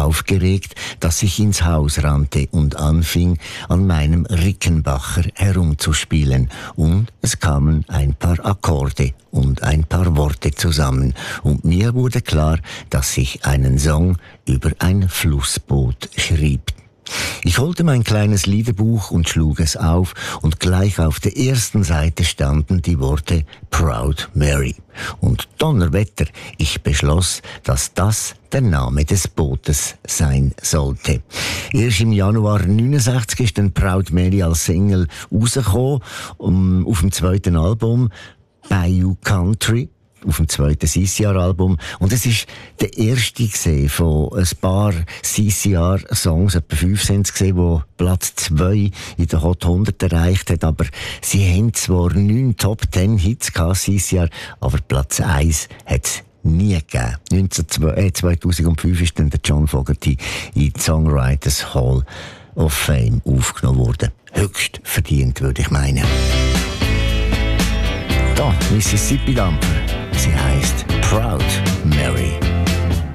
aufgeregt, dass ich ins Haus rannte und anfing, an meinem Rickenbacher herumzuspielen. Und es kamen ein paar Akkorde und ein paar Worte zusammen. Und mir wurde klar, dass ich einen Song über ein Flussboot schrieb. Ich holte mein kleines Liederbuch und schlug es auf, und gleich auf der ersten Seite standen die Worte Proud Mary. Und Donnerwetter, ich beschloss, dass das der Name des Bootes sein sollte. Erst im Januar 1969 ist dann Proud Mary als Single rausgekommen, auf dem zweiten Album Bayou Country, auf dem zweiten CCR-Album. Und es ist der erste von ein paar CCR-Songs, etwa 5 sind es gesehen, die Platz 2 in der Hot 100 erreicht hat. Aber sie haben zwar 9 Top 10 Hits gehabt, CCR, aber Platz 1 hat es nie gegeben. 2005 ist dann der John Fogerty in die Songwriters Hall of Fame aufgenommen worden. Höchst verdient, würde ich meinen. Da, Mississippi Dumper. Sie heißt Proud Mary.